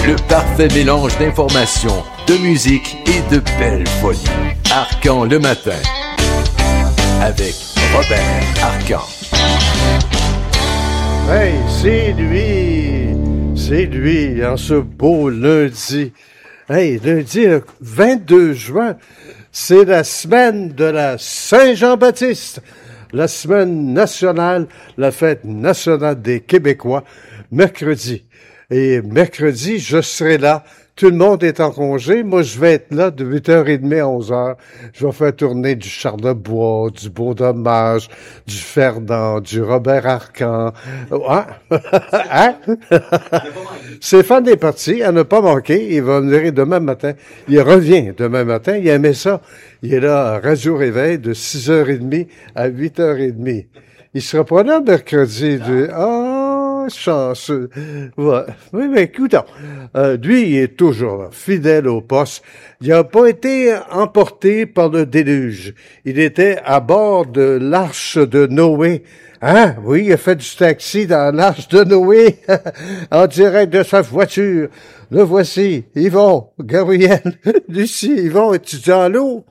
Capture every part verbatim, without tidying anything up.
Le parfait mélange d'informations, de musique et de belles folies. Arcan le matin, avec Robert Arcan. Hey, c'est lui! C'est lui, en ce beau lundi. Hey, lundi le vingt-deux juin, c'est la semaine de la Saint-Jean-Baptiste, la semaine nationale, la fête nationale des Québécois, mercredi. Et mercredi, je serai là. Tout le monde est en congé. Moi, je vais être là de huit heures trente à onze heures. Je vais faire tourner du Charlebois, du Beau Dommage, du Fernand, du Robert Arcan. Hein? Hein? Stéphane est parti, à ne pas manquer. Il va venir demain matin. Il revient demain matin. Il aimait ça. Il est là à Radio Réveil de six heures trente à huit heures trente. Il sera pas là mercredi. De... Ah, chanceux. Ouais. Oui, mais écoute, euh, lui, il est toujours là, fidèle au poste. Il n'a pas été emporté par le déluge. Il était à bord de l'arche de Noé. Hein? Oui, il a fait du taxi dans l'arche de Noé, en direct de sa voiture. Le voici, Yvon, Gabriel, Lucie, Yvon, es-tu dans l'eau?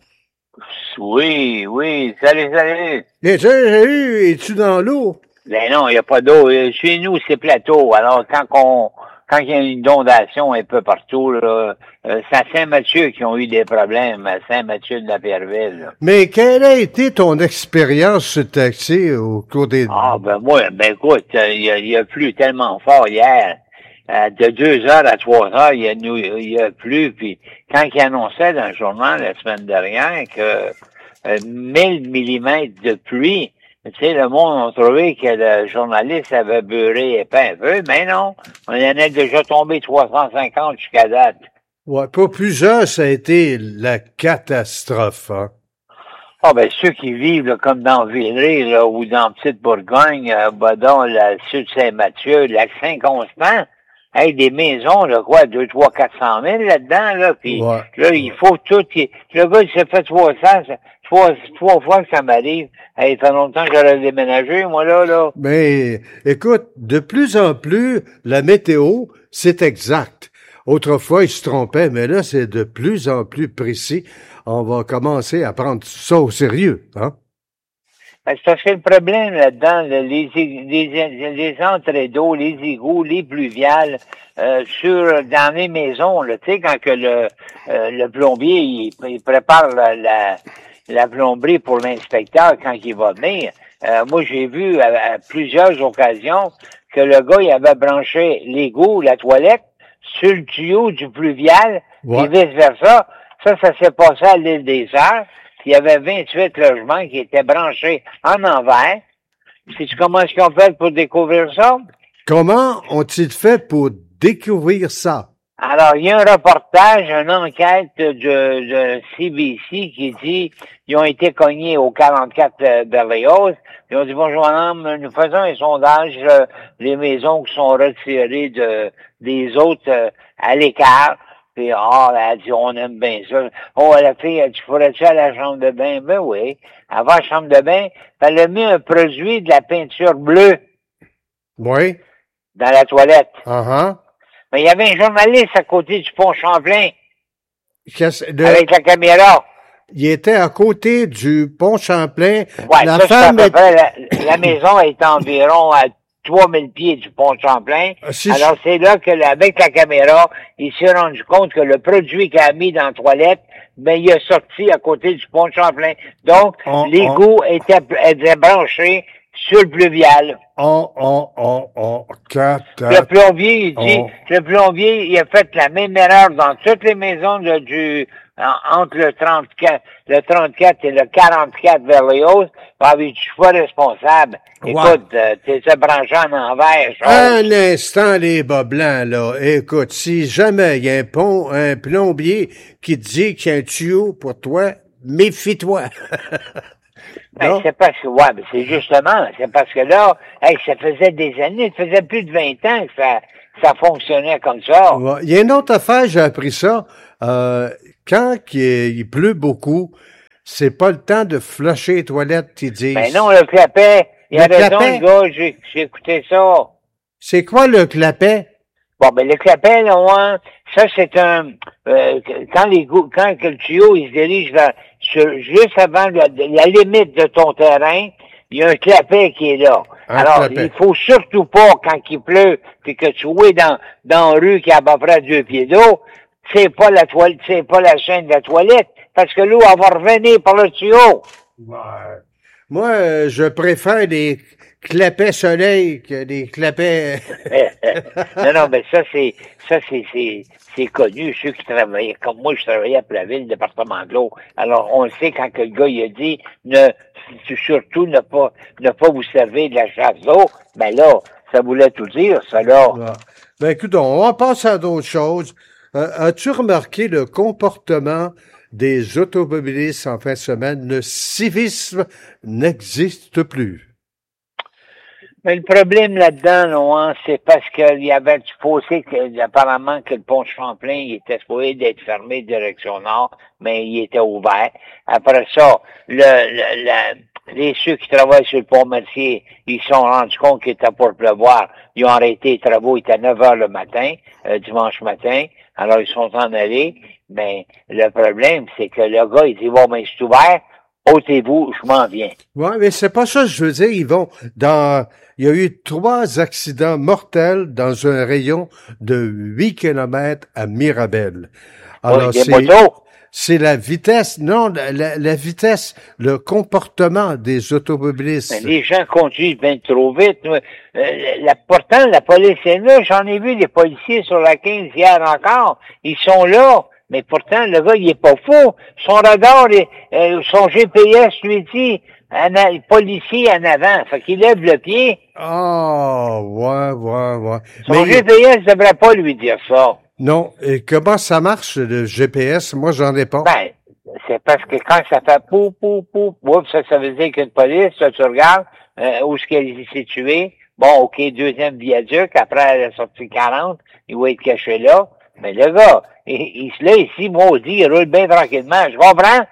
Oui, oui, salut, salut. Et salut, es-tu dans l'eau? Ben non, il n'y a pas d'eau. Chez nous, c'est plateau. Alors, quand on, quand il y a une inondation un peu partout, là, euh, c'est à Saint-Mathieu qui ont eu des problèmes, à Saint-Mathieu de la Pierreville. Mais quelle a été ton expérience sur le taxi au cours des... Ah, ben moi, ben écoute, il y a, il y a plu tellement fort hier. Euh, de deux heures à trois heures, il y a, il y a plu, puis quand il annonçait dans le journal la semaine dernière que euh, mille millimètres de pluie, tu sais, le monde a trouvé que le journaliste avait beurré épais un peu, mais non, on en a déjà tombé trois cent cinquante jusqu'à date. Ouais, pour plusieurs, ça a été la catastrophe, hein. Ah, ben, ceux qui vivent, là, comme dans Villeray, là, ou dans Petite-Bourgogne, euh, ben, dans le sud Saint-Mathieu, le lac Saint-Constant, hey, des maisons, là, quoi, deux, trois, quatre cent mille là-dedans, là, puis ouais. Là, il faut tout, le gars, il s'est fait trois cents, trois, trois fois que ça m'arrive. Hey, ça fait longtemps que j'aurais déménagé, moi, là, là. Mais, écoute, de plus en plus, la météo, c'est exact. Autrefois, il se trompait, mais là, c'est de plus en plus précis. On va commencer à prendre ça au sérieux, hein? Ben, c'est parce que le problème là-dedans, les, les, les entrées d'eau, les égouts, les pluviales, euh, sur, dans les maisons, là, tu sais, quand que le, euh, le plombier, il, il prépare la, la, la plomberie pour l'inspecteur quand il va venir, euh, moi, j'ai vu à, à plusieurs occasions que le gars, il avait branché l'égout, la toilette, sur le tuyau du pluvial, ouais. Et vice-versa. Ça, ça s'est passé à l'île des Sœurs. Il y avait vingt-huit logements qui étaient branchés en envers. Sais-tu comment est-ce qu'ils ont fait pour découvrir ça? Comment ont-ils fait pour découvrir ça? Alors, il y a un reportage, une enquête de, de C B C qui dit ils ont été cognés au quarante-quatre Berlioz. Ils ont dit, bonjour madame, nous faisons un sondage, euh, les maisons qui sont retirées de des autres euh, à l'écart. Puis, ah, oh, elle a dit, on aime bien ça. Oh, la fille, tu pourrais-tu à la chambre de bain? Ben oui. Elle va à la chambre de bain, elle a mis un produit de la peinture bleue. Oui. Dans la toilette. Uh-huh. Mais il y avait un journaliste à côté du pont Champlain. Le... Avec la caméra. Il était à côté du pont Champlain. Ouais, la ça, femme c'est à peu est... près, la, la maison est environ à trois mille pieds du pont Champlain. Si Alors, je... c'est là que, avec la caméra, il s'est rendu compte que le produit qu'il a mis dans la toilette, ben, il a sorti à côté du pont Champlain. Donc, on, l'égout on... était, était branché sur le pluvial. On, on, on, on, quatre, le plombier, il dit, on... le plombier, il a fait la même erreur dans toutes les maisons de, du, entre le trente-quatre, le trente-quatre et le quarante-quatre Berlioz. Ah oui, je suis pas responsable. Ouais. Écoute, euh, t'es se branché en envers. Un instant, les bas blancs, là. Écoute, si jamais il y a un pont, un plombier qui te dit qu'il y a un tuyau pour toi, méfie-toi. Ben, c'est parce que, ouais, ben, c'est justement, c'est parce que là, hey, ça faisait des années, ça faisait plus de vingt ans que ça, ça fonctionnait comme ça. Ouais. Il y a une autre affaire, j'ai appris ça, euh, quand il, il pleut beaucoup, c'est pas le temps de flusher les toilettes, ils disent. Ben non, le clapet, il a raison, le gars, j'ai, j'ai écouté ça. C'est quoi le clapet? Bon, ben le clapet, là, ouais, ça, c'est un... Euh, quand les gou- quand que le tuyau, il se dirige vers... Sur, juste avant la, la limite de ton terrain, il y a un clapet qui est là. Un Alors, clapet. il faut surtout pas, quand il pleut, puis que tu es dans, dans une rue qui a à peu près deux pieds d'eau, c'est pas la toilette, c'est pas la chaîne de la toilette, parce que l'eau, elle va revenir par le tuyau. Ouais. Moi, euh, je préfère des clapets soleil que des clapets... non, non, mais ça, c'est, ça, c'est, c'est, c'est connu, ceux qui travaillaient, comme moi, je travaillais à Plaville, département de l'eau. Alors, on le sait quand que le gars, il a dit, ne, surtout, ne pas, ne pas vous servir de la chasse d'eau, ben là, ça voulait tout dire, ça, là. Ouais. Ben, écoute, on va passer à d'autres choses. Euh, as-tu remarqué le comportement des automobilistes en fin de semaine? Le civisme n'existe plus. Mais le problème là-dedans, Laurent, c'est parce qu'il y avait du fossé, que, apparemment que le pont de Champlain, il était supposé d'être fermé direction nord, mais il était ouvert. Après ça, le, le, le les ceux qui travaillent sur le pont Mercier, ils se sont rendus compte qu'il était pour pleuvoir. Ils ont arrêté les travaux, il était à neuf heures le matin, euh, dimanche matin. Alors, ils sont en allés. Mais le problème, c'est que le gars, il dit, bon, ben, c'est ouvert. Ôtez-vous, je m'en viens. Ouais, mais c'est pas ça que je veux dire. Ils vont dans, il y a eu trois accidents mortels dans un rayon de huit kilomètres à Mirabel. Alors, oui, des c'est, motos. c'est la vitesse, non, la, la, la vitesse, le comportement des automobilistes. Mais les gens conduisent bien trop vite. Euh, la, pourtant, la police est là. J'en ai vu des policiers sur la quinze hier encore. Ils sont là. Mais pourtant, le gars, il est pas fou. Son radar, euh, son G P S lui dit, en a, policier en avant. Fait qu'il lève le pied. Ah, oh, ouais, ouais, ouais. Son Mais, G P S devrait pas lui dire ça. non. Et comment ça marche, le G P S? Moi, j'en ai pas. Ben, c'est parce que quand ça fait pou, pou, pou, pou, ça, ça veut dire qu'une police, ça, tu regardes, euh, où est-ce qu'elle est située. Bon, OK, deuxième viaduc, après la sortie quarante, il va être caché là. Mais le gars, il, il se là ici, maudit, il roule bien tranquillement. Je comprends?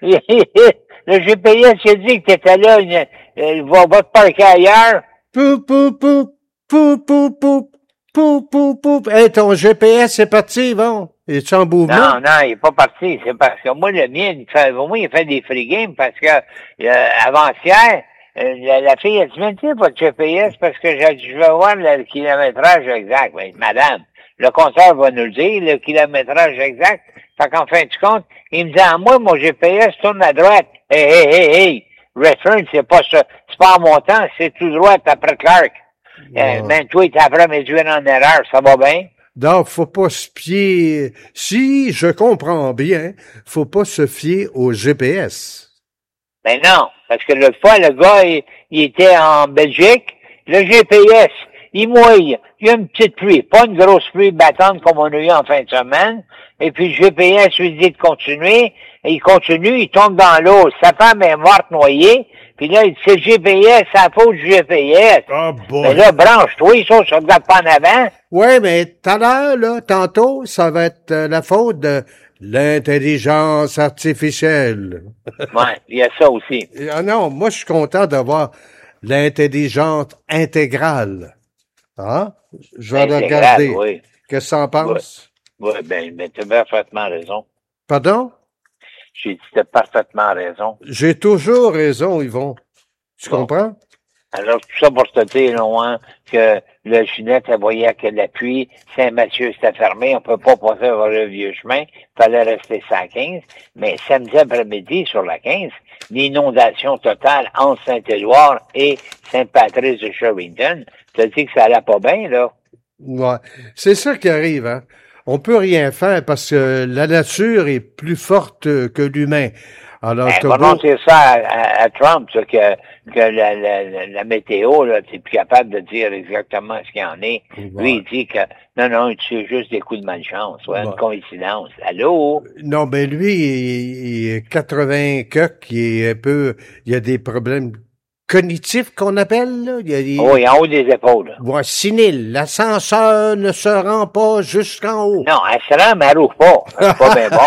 Le G P S, il a dit que t'étais là, il, il va, va te parquer ailleurs. Pou, pou, pou, pou, pou, pou, pou, pou, pou. Hey, ton G P S est parti, Yvon. Il est en mouvement? Non, non, il est pas parti. C'est parce que moi, le mien, il fait, moi, il fait des free games parce que, euh, avant-hier, euh, la, la fille a dit, mais tu sais, pas de G P S parce que je, je veux voir le kilométrage exact. Mais, madame, le compteur va nous le dire, le kilométrage exact. Fait qu'en fin de compte, il me dit, à moi, mon G P S tourne à droite. Hey, hey, hey, hey. Return, c'est pas ça. C'est pas en montant, c'est tout droit après Clark. Ouais. Euh, même toi, t'es après méduire en erreur, ça va bien? Donc, faut pas se fier. Si je comprends bien, faut pas se fier au G P S. Ben non, parce que l'autre fois, le gars, il, il était en Belgique, le G P S, il mouille. Il y a une petite pluie, pas une grosse pluie battante comme on a eu en fin de semaine. Et puis le G P S lui dit de continuer. Et il continue, il tombe dans l'eau. Sa femme est morte noyée. Puis là, il dit, c'est le G P S, c'est la faute du G P S. Oh boy. Mais là, branche-toi, ça, ça ne regarde pas en avant. Ouais, mais tout à l'heure, là, tantôt, ça va être euh, la faute de l'intelligence artificielle. Ouais, il y a ça aussi. Ah non, moi, je suis content d'avoir l'intelligence intégrale. Hein? Je vais Intégrale, regarder. Oui. Qu'est-ce que t'en penses? Oui, ouais, ben, ben tu as parfaitement raison. Pardon? J'ai dit, tu as parfaitement raison. J'ai toujours raison, Yvon. Tu bon. comprends? Alors, tout ça pour te dire, loin, que le Ginette, elle voyait que la pluie, Saint-Mathieu, c'était fermé, on peut pas passer vers le vieux chemin, il fallait rester sur la quinze, mais samedi après-midi, sur la quinze, l'inondation totale entre Saint-Éluard et Saint-Patrice de Sherrington, t'as dit que ça allait pas bien, là? Ouais. C'est ça qui arrive, hein. On peut rien faire parce que la nature est plus forte que l'humain. Alors, ben, vraiment, c'est ça à, à, à Trump, ça, que, que la, la, la météo, là, t'es plus capable de dire exactement ce qu'il y en est. Ouais. Lui, il dit que, non, non, c'est juste des coups de malchance, ouais, ouais. Une coïncidence. Allô? Non, ben lui, il, il est quatre-vingts coques, il est un peu, il y a des problèmes cognitifs qu'on appelle, là. Il y a des... Oui, en haut des épaules. Ouais, sénile. L'ascenseur ne se rend pas jusqu'en haut. Non, elle se rend, mais elle roule pas. C'est pas bien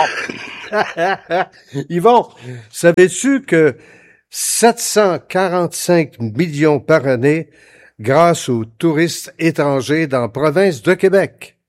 bon. Yvon, savais-tu que sept cent quarante-cinq millions par année grâce aux touristes étrangers dans la province de Québec?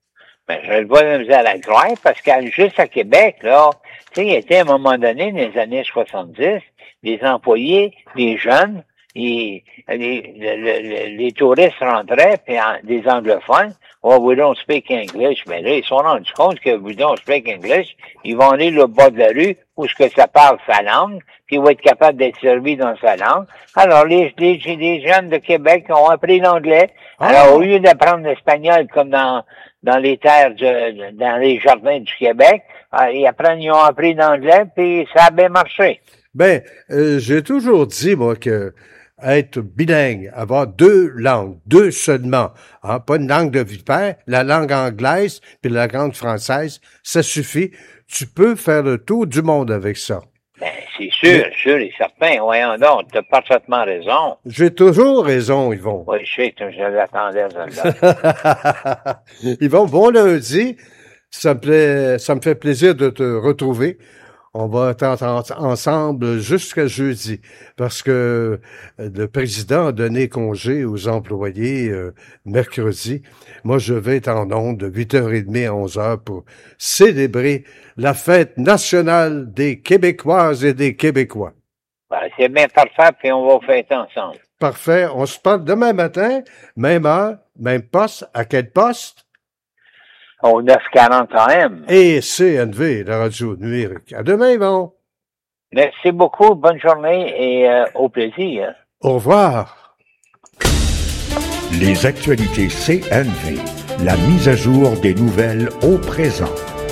Ben, je le vois de la misère à le croire, parce que juste à Québec, là, tu sais, il était à un moment donné, dans les années soixante-dix, les employés, les jeunes, et les, les, les touristes rentraient, puis en, des anglophones, oh, we don't speak English. Mais là, ils se sont rendus compte que we don't speak English. Ils vont aller le bas de la rue où ce que ça parle sa langue, puis ils vont être capables d'être servis dans sa langue. Alors, les, les, les jeunes de Québec ont appris l'anglais. Alors, au lieu d'apprendre l'espagnol comme dans dans les terres, de, dans les jardins du Québec, ils apprennent, ils ont appris l'anglais, puis ça a bien marché. Ben, euh, j'ai toujours dit, moi, que être bilingue, avoir deux langues, deux seulement, hein, pas une langue de vipère, la langue anglaise puis la langue française, ça suffit. Tu peux faire le tour du monde avec ça. Ben, c'est sûr, Mais, sûr et certain. Voyons donc, t'as parfaitement raison. J'ai toujours raison, Yvon. Oui, je sais, je l'attendais, celle-là. Yvon, bon lundi. Ça me plaît, ça me fait plaisir de te retrouver. On va être ensemble jusqu'à jeudi parce que le président a donné congé aux employés euh, mercredi. Moi, je vais être en ondes de huit heures trente à onze heures pour célébrer la fête nationale des Québécoises et des Québécois. Ben, c'est bien parfait, puis on va fêter ensemble. Parfait. On se parle demain matin, même heure, même poste. À quel poste? Au neuf quarante A M. Et C N V, la radio numérique. À demain, Yvon. Merci beaucoup. Bonne journée et euh, au plaisir. Au revoir. Les actualités C N V. La mise à jour des nouvelles au présent.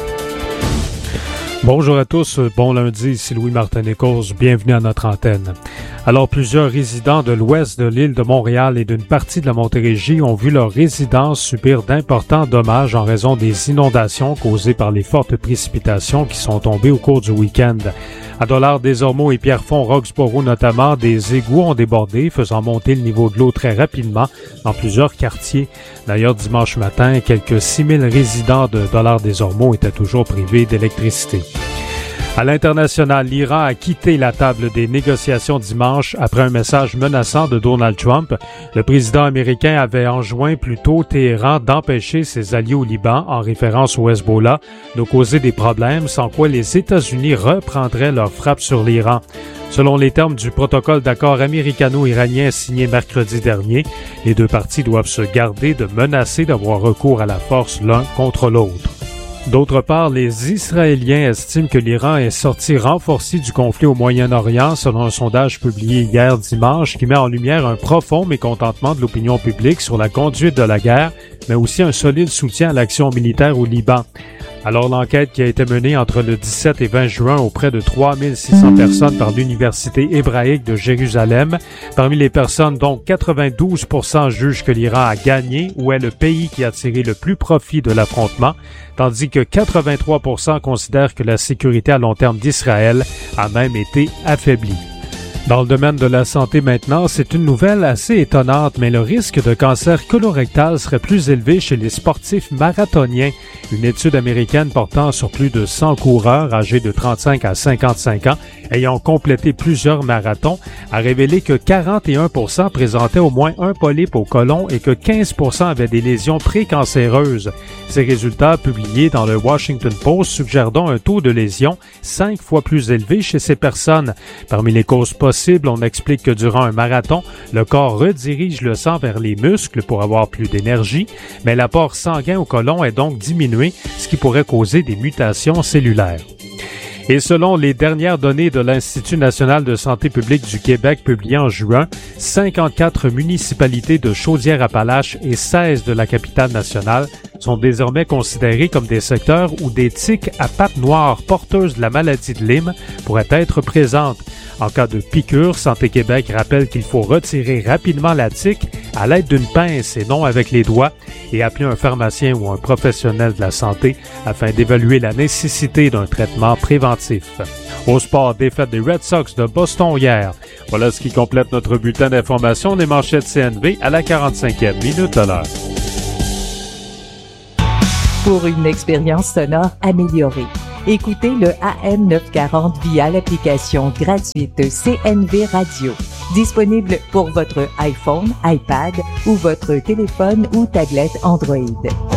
Bonjour à tous, bon lundi, ici Louis Martin-Nécosse, bienvenue à notre antenne. Alors, plusieurs résidents de l'ouest de l'île de Montréal et d'une partie de la Montérégie ont vu leur résidence subir d'importants dommages en raison des inondations causées par les fortes précipitations qui sont tombées au cours du week-end. À Dollard-des-Ormeaux et Pierrefonds, Roxborough notamment, des égouts ont débordé, faisant monter le niveau de l'eau très rapidement dans plusieurs quartiers. D'ailleurs, dimanche matin, quelques six mille résidents de Dollard-des-Ormeaux étaient toujours privés d'électricité. À l'international, l'Iran a quitté la table des négociations dimanche après un message menaçant de Donald Trump. Le président américain avait enjoint plus tôt Téhéran d'empêcher ses alliés au Liban, en référence au Hezbollah, de causer des problèmes, sans quoi les États-Unis reprendraient leur frappe sur l'Iran. Selon les termes du protocole d'accord américano-iranien signé mercredi dernier, les deux parties doivent se garder de menacer d'avoir recours à la force l'un contre l'autre. D'autre part, les Israéliens estiment que l'Iran est sorti renforcé du conflit au Moyen-Orient selon un sondage publié hier dimanche qui met en lumière un profond mécontentement de l'opinion publique sur la conduite de la guerre, mais aussi un solide soutien à l'action militaire au Liban. Alors, l'enquête qui a été menée entre le dix-sept et vingt juin auprès de trois mille six cents personnes par l'Université hébraïque de Jérusalem, parmi les personnes dont quatre-vingt-douze pour cent jugent que l'Iran a gagné ou est le pays qui a tiré le plus profit de l'affrontement, tandis que quatre-vingt-trois pour cent considèrent que la sécurité à long terme d'Israël a même été affaiblie. Dans le domaine de la santé maintenant, c'est une nouvelle assez étonnante, mais le risque de cancer colorectal serait plus élevé chez les sportifs marathoniens. Une étude américaine portant sur plus de cent coureurs âgés de trente-cinq à cinquante-cinq ans ayant complété plusieurs marathons a révélé que quarante et un pour cent présentaient au moins un polype au côlon et que quinze pour cent avaient des lésions précancéreuses. Ces résultats, publiés dans le Washington Post, suggèrent donc un taux de lésion cinq fois plus élevé chez ces personnes. Parmi les causes possibles, on explique que durant un marathon, le corps redirige le sang vers les muscles pour avoir plus d'énergie, mais l'apport sanguin au côlon est donc diminué, ce qui pourrait causer des mutations cellulaires. Et selon les dernières données de l'Institut national de santé publique du Québec publiées en juin, cinquante-quatre municipalités de Chaudière-Appalaches et seize de la capitale nationale sont désormais considérées comme des secteurs où des tiques à pattes noires porteuses de la maladie de Lyme pourraient être présentes. En cas de piqûre, Santé Québec rappelle qu'il faut retirer rapidement la tique à l'aide d'une pince et non avec les doigts et appeler un pharmacien ou un professionnel de la santé afin d'évaluer la nécessité d'un traitement préventif. Au sport, défaite des Red Sox de Boston hier. Voilà ce qui complète notre bulletin d'information des manchettes C N V à la quarante-cinquième minute de l'heure. Pour une expérience sonore améliorée, écoutez le A M neuf cent quarante via l'application gratuite C N V Radio, disponible pour votre iPhone, iPad ou votre téléphone ou tablette Android.